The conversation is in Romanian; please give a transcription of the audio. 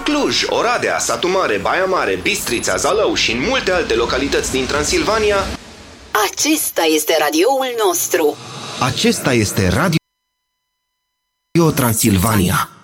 Cluj, Oradea, Satu Mare, Baia Mare, Bistrița, Zalău și în multe alte localități din Transilvania. Acesta este radioul nostru. Acesta este Radio Transilvania.